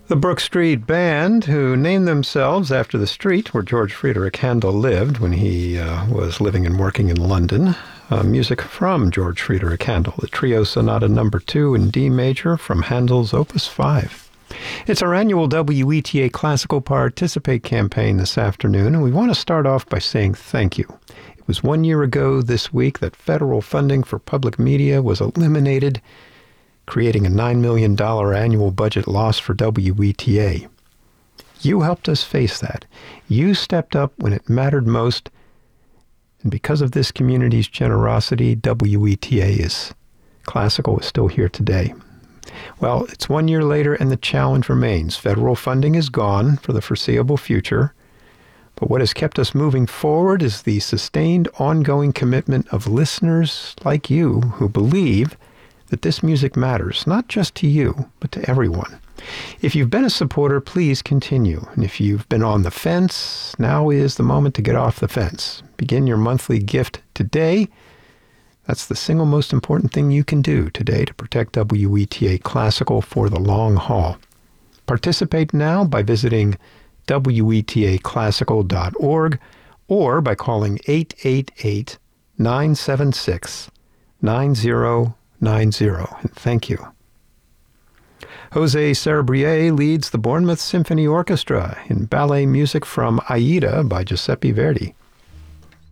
The Brook Street Band, who named themselves after the street where George Friedrich Handel lived when he was living and working in London. Music from George Friedrich Handel, the Trio Sonata No. 2 in D major from Handel's Opus 5. It's our annual WETA Classical Participate campaign this afternoon, and we want to start off by saying thank you. It was 1 year ago this week that federal funding for public media was eliminated, creating a $9 million annual budget loss for WETA. You helped us face that. You stepped up when it mattered most, and because of this community's generosity, WETA Classical is still here today. Well, it's 1 year later and the challenge remains. Federal funding is gone for the foreseeable future, but what has kept us moving forward is the sustained ongoing commitment of listeners like you who believe that this music matters, not just to you, but to everyone. If you've been a supporter, please continue. And if you've been on the fence, now is the moment to get off the fence. Begin your monthly gift today. That's the single most important thing you can do today to protect WETA Classical for the long haul. Participate now by visiting WETAclassical.org or by calling 888-976-9090. And thank you. Jose Cerebrier leads the Bournemouth Symphony Orchestra in ballet music from Aida by Giuseppe Verdi.